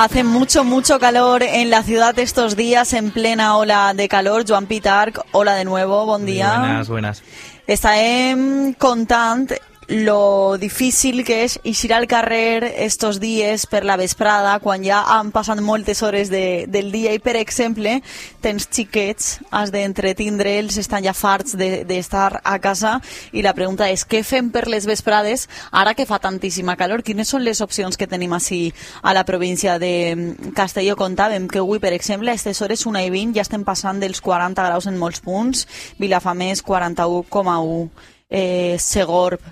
Hace mucho calor en la ciudad estos días, en plena ola de calor. Joan Pitarch, hola de nuevo, bon dia. Buenas. Estàvem contant lo difícil que és eixir al carrer estos dies per la vesprada, quan ja han passat moltes hores del dia i, per exemple, tens xiquets, has d'entretindre'ls, estan ja farts d'estar a casa, i la pregunta és què fem per les vesprades ara que fa tantíssima calor? Quines són les opcions que tenim així a la província de Castelló? Contàvem que avui, per exemple, a aquestes hores 1:20 ja estem passant dels 40 graus en molts punts, Vilafamés 41,1, Segorb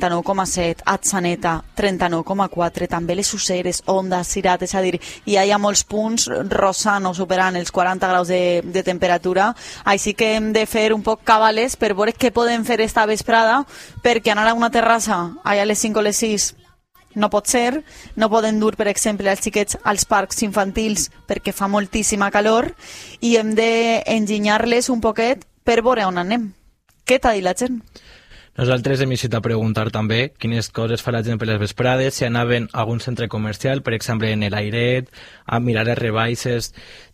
39,7, Atzeneta 39,4, també les Useres, Onda, Cirat, és a dir, hi ha molts punts rosant o superant els 40 graus de temperatura, així que hem de fer un poc cabales per veure què podem fer esta vesprada, perquè anar a una terrassa allà a les 5 o les 6 no pot ser, no poden dur, per exemple, els xiquets als parcs infantils perquè fa moltíssima calor, i hem d'enginyar-les un poquet per veure on anem. Què t'ha dit la gent? Nosaltres hem eixit a preguntar també quines coses fa la gent per les vesprades, si anaven a algun centre comercial, per exemple en el Airet, a mirar les rebaixes,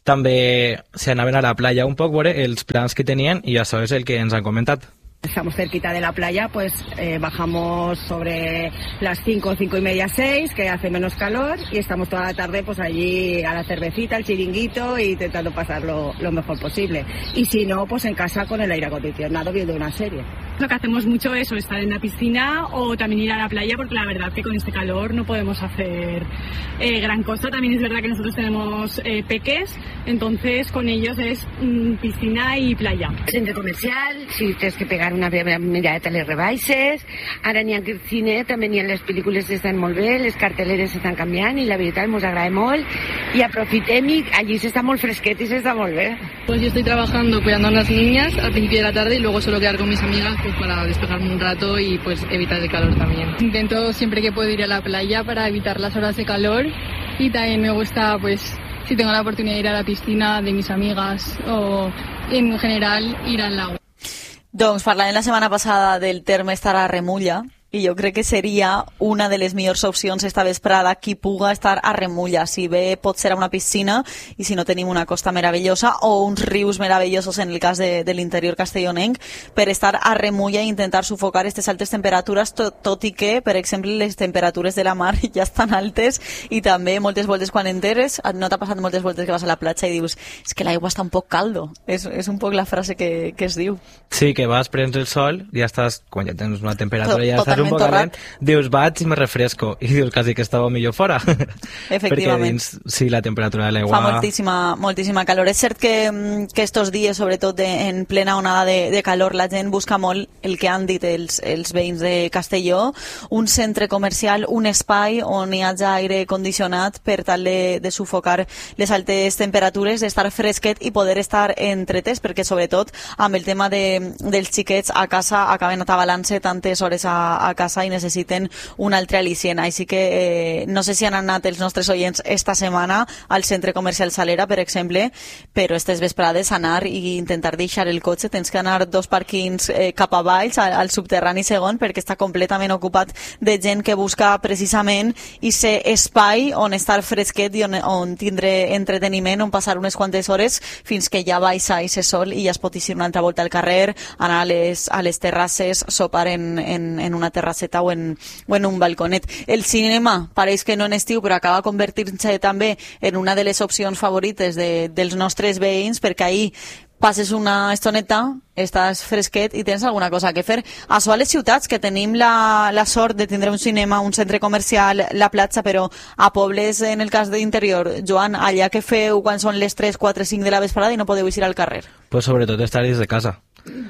també si anaven a la playa, un poc veure els plans que tenien, i això és el que ens han comentat. Estamos cerquita de la playa, pues bajamos sobre las 5, 5:30, 6, que hace menos calor, y estamos toda la tarde pues allí a la cervecita, al chiringuito, y intentando pasarlo lo mejor posible. Y si no, pues en casa con el aire acondicionado viendo una serie. Lo que hacemos mucho es estar en la piscina o también ir a la playa, porque la verdad que con este calor no podemos hacer gran cosa. También es verdad que nosotros tenemos peques, entonces con ellos es piscina y playa. Centre comercial, si tens que pegar una mirada a les rebaixes, ara n'hi ha que cine, també n'hi ha les pel·lícules estan molt bé, les carteleres estan canviant i la veritat ens agrada molt i aprofitem i allí s'està molt fresquet i s'està molt bé. Pues yo estoy trabajando cuidando a las niñas al principio de la tarde y luego suelo quedar con mis amigas pues para despejarme un rato y pues evitar el calor también. Intento siempre que puedo ir a la playa para evitar las horas de calor y también me gusta pues si tengo la oportunidad de ir a la piscina de mis amigas o en general ir al lago. Doncs parlàvem la setmana passada del terme estar a remulla, i jo crec que seria una de les millors opcions esta vesprada qui puga estar a remulla. Si bé pot ser a una piscina, i si no tenim una costa meravellosa o uns rius meravellosos en el cas de l'interior castellonenc, per estar a remulla i intentar sufocar aquestes altes temperatures, tot i que, per exemple, les temperatures de la mar ja estan altes, i també moltes voltes quan enteres, no t'ha passat moltes voltes que vas a la platja i dius és que l'aigua està un poc caldo? És un poc la frase que es diu. Sí, que vas, prens el sol, ja estàs, quan ja tens una temperatura, ja estàs un poc calent, dius vaig i me refresco, i dius quasi que estava millor fora. Efectivament. Perquè dins, sí, la temperatura de l'aigua... Fa moltíssima calor. És cert que estos dies, sobretot en plena onada de calor, la gent busca molt el que han dit els veïns de Castelló, un centre comercial, un espai on hi hagi aire condicionat per tal de sufocar les altes temperatures, d'estar fresquet i poder estar entretés, perquè sobretot amb el tema dels xiquets a casa acaben atabalant-se tantes hores a casa i necessiten un altre al·licient. Així que no sé si han anat els nostres oients esta setmana al centre comercial Salera, per exemple, però aquestes vesprades anar i intentar deixar el cotxe, tens que anar 2 pàrquings cap a baix, al subterrani segon, perquè està completament ocupat de gent que busca precisament aquest espai on estar fresquet i on tindre entreteniment, on passar unes quantes hores fins que ja baixa aquest sol i ja es pot eixir una altra volta al carrer, anar a les terrasses, sopar en una terrasseta o en un balconet. El cinema pareix que no en estiu, però acaba convertir-se també en una de les opcions favorites dels nostres veïns, perquè ahir passes una estoneta, estàs fresquet i tens alguna cosa que fer. A les ciutats, que tenim la sort de tindre un cinema, un centre comercial, la platja, però a pobles, en el cas d'interior, Joan, allà que feu quan són les 3, 4, 5 de la vesprada i no podeu eixir al carrer? Pues sobretot estar dins de casa.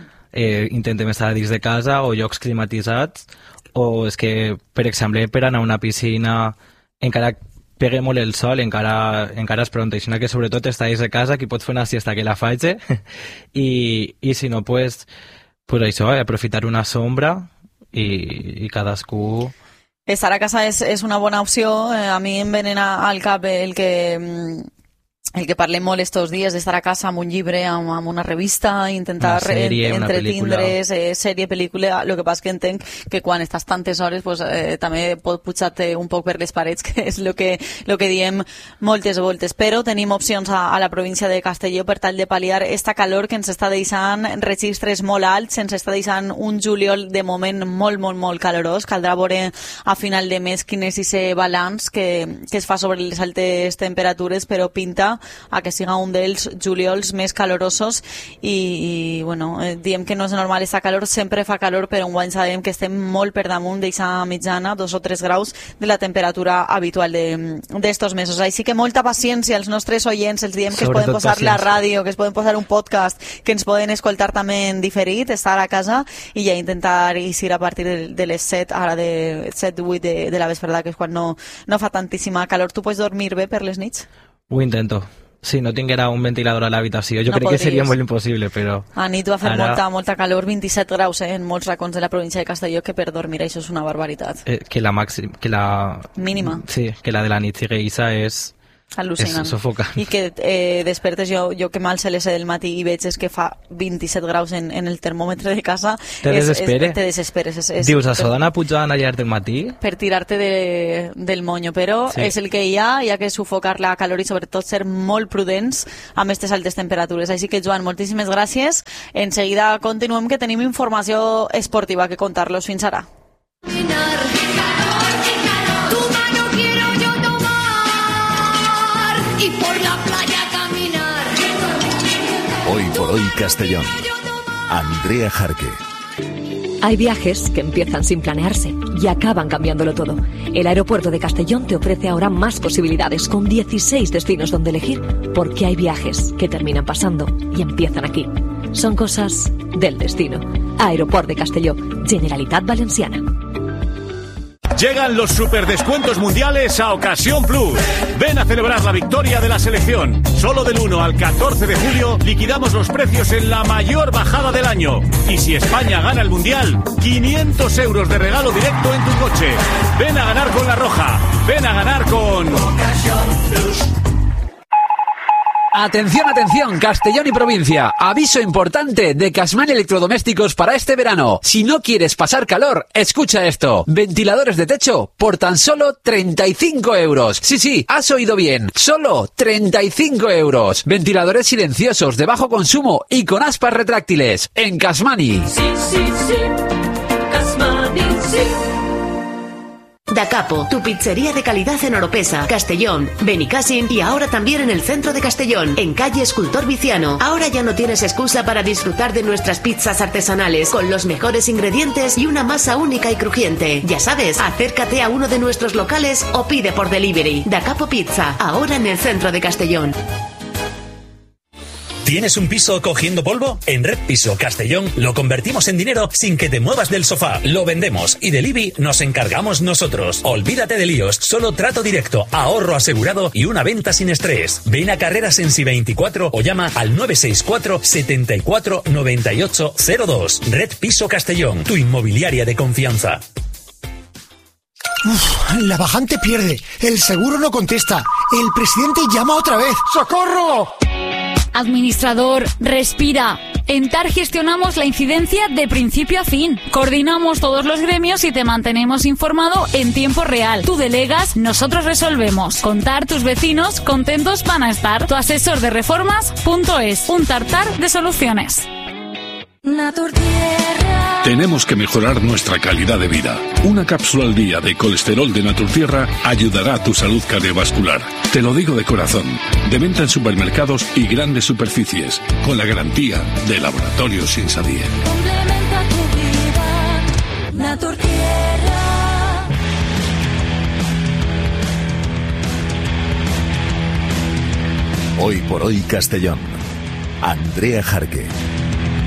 Intentem estar dins de casa o llocs climatitzats, o és que, per exemple, per anar a una piscina encara pegue molt el sol, encara és pront, així que sobretot està dins de casa, qui pot fer una siesta que la faci, i si no, pues això, aprofitar una sombra i cadascú... Estar a casa és una bona opció. A mi em venen al cap el que el que parlem molt estos dies d'estar a casa amb un llibre, amb una revista, intentar entretindre's, sèrie, pel·lícula. El que passa que entenc que quan estàs tantes hores pues, també pot pujar-te un poc per les parets, que és el que diem moltes voltes. Però tenim opcions a la província de Castelló per tal de pal·liar esta calor que ens està deixant registres molt alts, ens està deixant un juliol de moment molt, molt, molt calorós. Caldrà veure a final de mes quin és aquest balanç que es fa sobre les altes temperatures, però pinta a que siga un dels juliols més calorosos i bueno, diem que no és normal esta calor, sempre fa calor, però enguany sabem que estem molt per damunt d'eixa mitjana, 2 o 3 graus de la temperatura habitual d'estos mesos. Així que molta paciència als nostres oients, els diem que es poden posar la ràdio, que es poden posar un podcast, que ens poden escoltar també en diferit, estar a casa i ja intentar eixir a partir de les 7, ara de 7-8 de la vesprada, que és quan no fa tantíssima calor. Tu pots dormir bé per les nits? Ho intento. Si no tinguera un ventilador a l'habitació, jo crec que seria molt impossible, però... A nit va fer molta calor, 27 graus en molts racons de la província de Castelló, que per dormir això és una barbaritat. Que la mínima. Sí, que la de la nit sigui isa és... al·lucinant. És sofocant. I que despertes, jo que m'alce les 7 del matí i veig és que fa 27 graus en el termòmetre de casa. Te desesperes. Dius, això d'anar pujant allà del matí? Per tirar-te del monyo, però sí. És el que hi ha que sufocar la calor i sobretot ser molt prudents amb aquestes altes temperatures. Així que, Joan, moltíssimes gràcies. En seguida continuem, que tenim informació esportiva que contar-los. Fins ara. Y por la playa caminar. Hoy por hoy Castellón. Andrea Jarque. Hay viajes que empiezan sin planearse y acaban cambiándolo todo. El aeropuerto de Castellón te ofrece ahora más posibilidades, con 16 destinos donde elegir, porque hay viajes que terminan pasando y empiezan aquí. Son cosas del destino. Aeroport de Castelló, Generalitat Valenciana. Llegan los superdescuentos mundiales a Ocasión Plus. Ven a celebrar la victoria de la selección. Solo del 1 al 14 de julio liquidamos los precios en la mayor bajada del año. Y si España gana el mundial, 500 euros de regalo directo en tu coche. Ven a ganar con La Roja. Ven a ganar con Ocasión Plus. Atención, atención, Castellón y provincia. Aviso importante de Casman Electrodomésticos para este verano. Si no quieres pasar calor, escucha esto. Ventiladores de techo por tan solo 35 euros. Sí, has oído bien. Solo 35 euros. Ventiladores silenciosos de bajo consumo y con aspas retráctiles. En Casmani. Sí. Casmani, sí. Da Capo, tu pizzería de calidad en Oropesa, Castellón, Benicàssim y ahora también en el centro de Castellón, en calle Escultor Viciano. Ahora ya no tienes excusa para disfrutar de nuestras pizzas artesanales, con los mejores ingredientes y una masa única y crujiente. Ya sabes, acércate a uno de nuestros locales o pide por delivery. Da Capo Pizza, ahora en el centro de Castellón. ¿Tienes un piso cogiendo polvo? En Red Piso Castellón lo convertimos en dinero sin que te muevas del sofá. Lo vendemos y del IBI nos encargamos nosotros. Olvídate de líos, solo trato directo, ahorro asegurado y una venta sin estrés. Ven a Carreras Sensi 24 o llama al 964 74 98 02. Red Piso Castellón, tu inmobiliaria de confianza. La bajante pierde, el seguro no contesta, el presidente llama otra vez. ¡Socorro! Administrador, respira. En TAR gestionamos la incidencia de principio a fin. Coordinamos todos los gremios y te mantenemos informado en tiempo real. Tú delegas, nosotros resolvemos. Con TAR tus vecinos contentos van a estar. Tu asesor de reformas.es. Un tartar de soluciones. Naturtierra. Tenemos que mejorar nuestra calidad de vida. Una cápsula al día de colesterol de Naturtierra ayudará a tu salud cardiovascular. Te lo digo de corazón. De venta en supermercados y grandes superficies, con la garantía de Laboratorios Insadie. Complementa tu vida. Naturtierra. Hoy por hoy Castellón. Andrea Jarque.